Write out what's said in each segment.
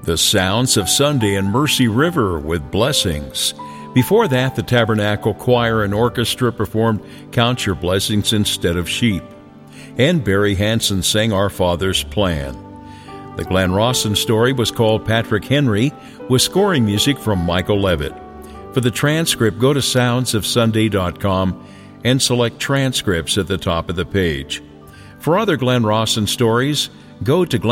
The Sounds of Sunday and Mercy River with Blessings. Before that, the Tabernacle Choir and Orchestra performed Count Your Blessings Instead of Sheep. And Barry Hansen sang Our Father's Plan. The Glenn Rawson story was called Patrick Henry, with scoring music from Michael Levitt. For the transcript, go to soundsofsunday.com and select transcripts at the top of the page. For other Glenn Rawson stories, go to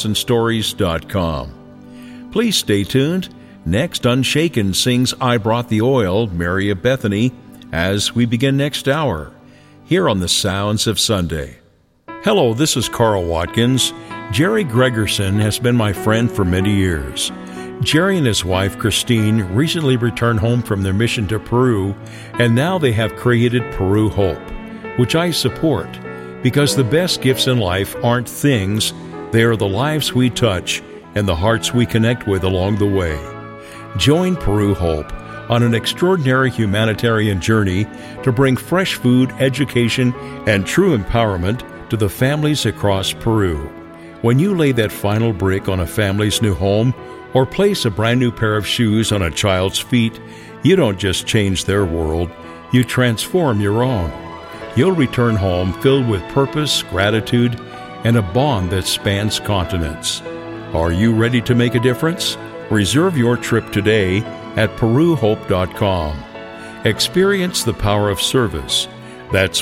glennrawsonstories.com. Please stay tuned. Next, Unshaken sings I Brought the Oil, Mary of Bethany, as we begin next hour, here on the Sounds of Sunday. Hello, this is Carl Watkins. Jerry Gregerson has been my friend for many years. Jerry and his wife, Christine, recently returned home from their mission to Peru, and now they have created Peru Hope, which I support, because the best gifts in life aren't things, they are the lives we touch and the hearts we connect with along the way. Join Peru Hope on an extraordinary humanitarian journey to bring fresh food, education, and true empowerment to the families across Peru. When you lay that final brick on a family's new home or place a brand new pair of shoes on a child's feet, you don't just change their world, you transform your own. You'll return home filled with purpose, gratitude, and a bond that spans continents. Are you ready to make a difference? Reserve your trip today at peruhope.com. Experience the power of service. That's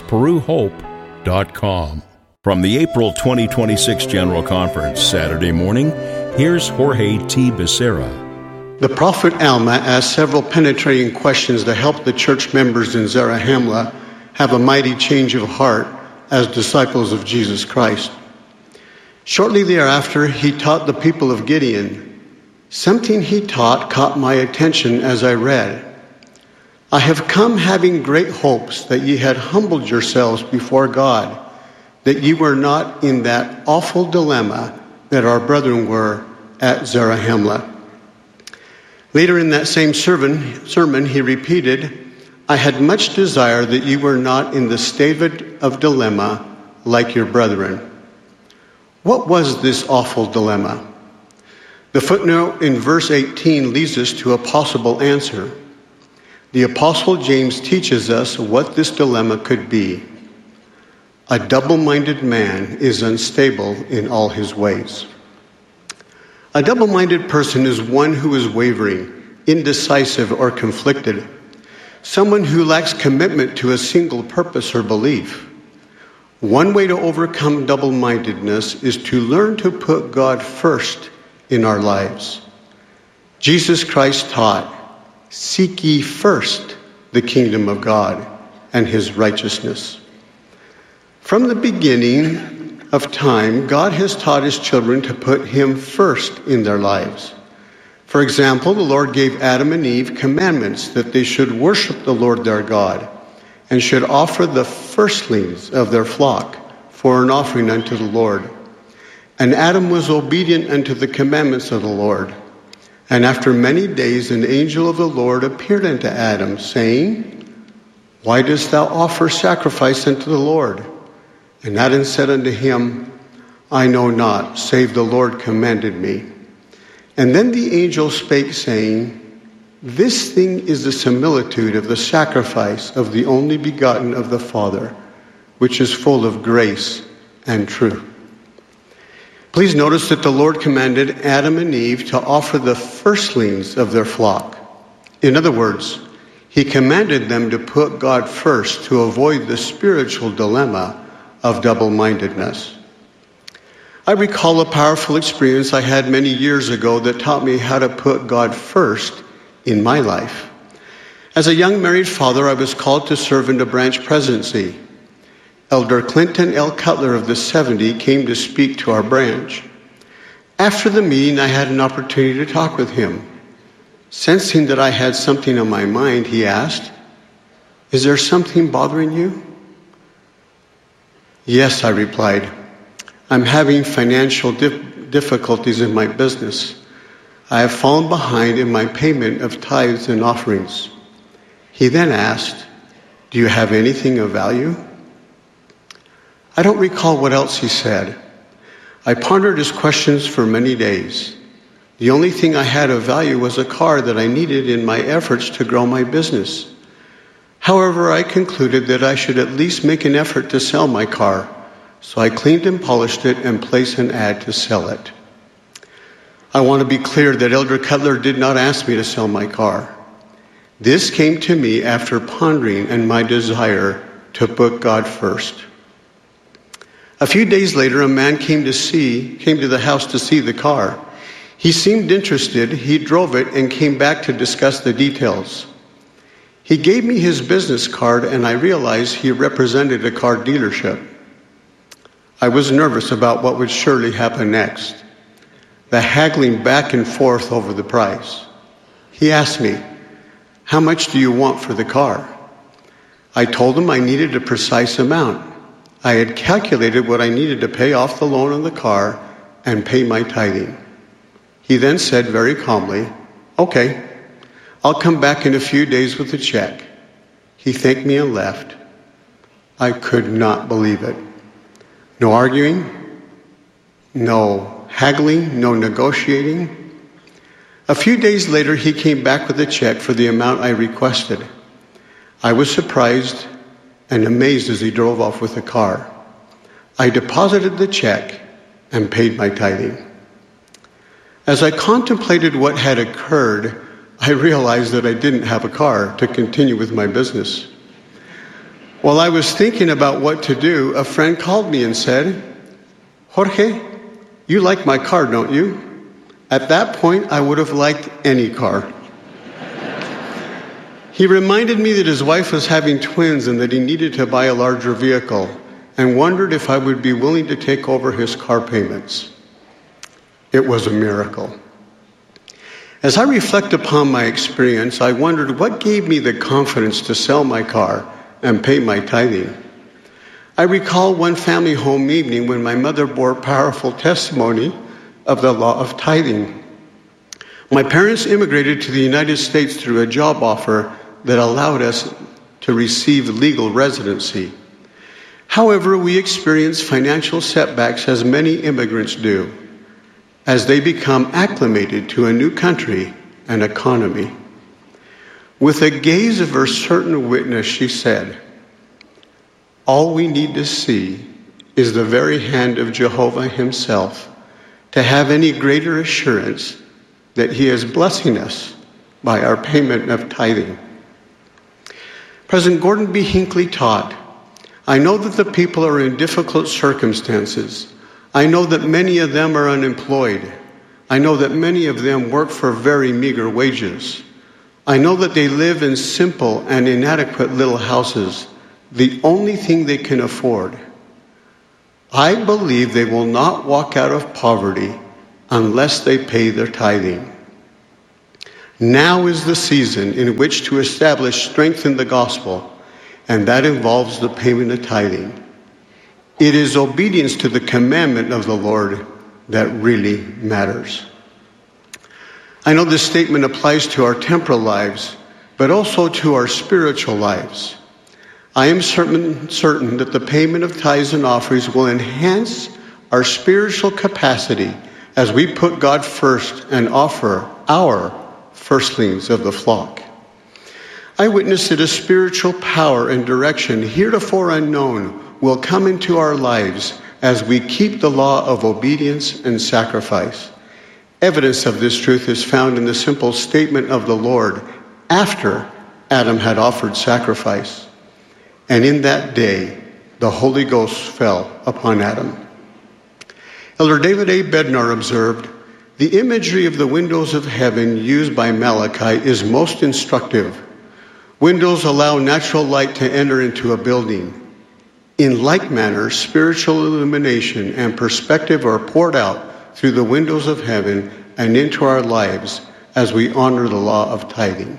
peruhope.com. From the April 2026 General Conference, Saturday morning, here's Jorge T. Becerra. The prophet Alma asked several penetrating questions to help the church members in Zarahemla have a mighty change of heart as disciples of Jesus Christ. Shortly thereafter, he taught the people of Gideon. Something he taught caught my attention as I read. I have come having great hopes that ye had humbled yourselves before God, that ye were not in that awful dilemma that our brethren were at Zarahemla. Later in that same sermon, he repeated, I had much desire that ye were not in the state of dilemma like your brethren. What was this awful dilemma? The footnote in verse 18 leads us to a possible answer. The Apostle James teaches us what this dilemma could be. A double-minded man is unstable in all his ways. A double-minded person is one who is wavering, indecisive, or conflicted. Someone who lacks commitment to a single purpose or belief. One way to overcome double-mindedness is to learn to put God first in our lives. Jesus Christ taught, seek ye first the kingdom of God and his righteousness. From the beginning of time, God has taught his children to put him first in their lives. For example, the Lord gave Adam and Eve commandments that they should worship the Lord their God and should offer the firstlings of their flock for an offering unto the Lord. And Adam was obedient unto the commandments of the Lord. And after many days an angel of the Lord appeared unto Adam, saying, Why dost thou offer sacrifice unto the Lord? And Adam said unto him, I know not, save the Lord commanded me. And then the angel spake, saying, This thing is the similitude of the sacrifice of the only begotten of the Father, which is full of grace and truth. Please notice that the Lord commanded Adam and Eve to offer the firstlings of their flock. In other words, he commanded them to put God first to avoid the spiritual dilemma of double-mindedness. I recall a powerful experience I had many years ago that taught me how to put God first in my life. As a young married father, I was called to serve in the branch presidency. Elder Clinton L. Cutler of the 70 came to speak to our branch. After the meeting, I had an opportunity to talk with him. Sensing that I had something on my mind, he asked, Is there something bothering you? Yes, I replied. I'm having financial difficulties in my business. I have fallen behind in my payment of tithes and offerings. He then asked, Do you have anything of value? I don't recall what else he said. I pondered his questions for many days. The only thing I had of value was a car that I needed in my efforts to grow my business. However, I concluded that I should at least make an effort to sell my car, so I cleaned and polished it and placed an ad to sell it. I want to be clear that Elder Cutler did not ask me to sell my car. This came to me after pondering and my desire to put God first. A few days later, a man came to the house to see the car. He seemed interested. He drove it and came back to discuss the details. He gave me his business card, and I realized he represented a car dealership. I was nervous about what would surely happen next. The haggling back and forth over the price. He asked me, "How much do you want for the car?" I told him I needed a precise amount. I had calculated what I needed to pay off the loan on the car and pay my tithing. He then said very calmly, "Okay, I'll come back in a few days with a check." He thanked me and left. I could not believe it. No arguing, no haggling, no negotiating. A few days later, he came back with a check for the amount I requested. I was surprised and amazed as he drove off with the car. I deposited the check and paid my tithing. As I contemplated what had occurred, I realized that I didn't have a car to continue with my business. While I was thinking about what to do, a friend called me and said, "Jorge, you like my car, don't you?" At that point, I would have liked any car. He reminded me that his wife was having twins and that he needed to buy a larger vehicle, and wondered if I would be willing to take over his car payments. It was a miracle. As I reflect upon my experience, I wondered what gave me the confidence to sell my car and pay my tithing. I recall one family home evening when my mother bore powerful testimony of the law of tithing. My parents immigrated to the United States through a job offer that allowed us to receive legal residency. However, we experienced financial setbacks as many immigrants do, as they become acclimated to a new country and economy. With a gaze of her certain witness, she said, "All we need to see is the very hand of Jehovah himself to have any greater assurance that he is blessing us by our payment of tithing." President Gordon B. Hinckley taught, "I know that the people are in difficult circumstances. I know that many of them are unemployed. I know that many of them work for very meager wages. I know that they live in simple and inadequate little houses, the only thing they can afford. I believe they will not walk out of poverty unless they pay their tithing. Now is the season in which to establish strength in the gospel, and that involves the payment of tithing. It is obedience to the commandment of the Lord that really matters." I know this statement applies to our temporal lives, but also to our spiritual lives. I am certain that the payment of tithes and offerings will enhance our spiritual capacity as we put God first and offer our firstlings of the flock. I witness that a spiritual power and direction heretofore unknown will come into our lives as we keep the law of obedience and sacrifice. Evidence of this truth is found in the simple statement of the Lord after Adam had offered sacrifice. "And in that day, the Holy Ghost fell upon Adam." Elder David A. Bednar observed, "The imagery of the windows of heaven used by Malachi is most instructive. Windows allow natural light to enter into a building. In like manner, spiritual illumination and perspective are poured out through the windows of heaven and into our lives as we honor the law of tithing."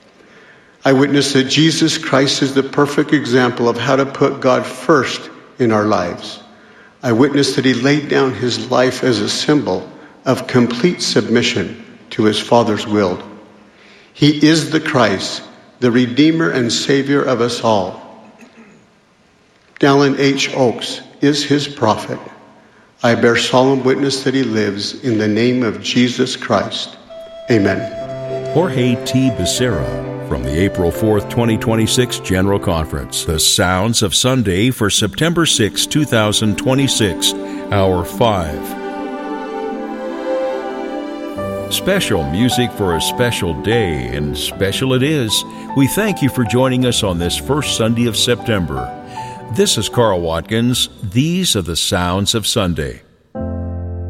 I witness that Jesus Christ is the perfect example of how to put God first in our lives. I witness that he laid down his life as a symbol of complete submission to his Father's will. He is the Christ, the Redeemer and Savior of us all. Dallin H. Oaks is his prophet. I bear solemn witness that he lives in the name of Jesus Christ. Amen. Jorge T. Becerra from the April 4th, 2026 General Conference. The Sounds of Sunday for September 6, 2026, Hour 5. Special music for a special day, and special it is. We thank you for joining us on this first Sunday of September. This is Carl Watkins. These are the Sounds of Sunday.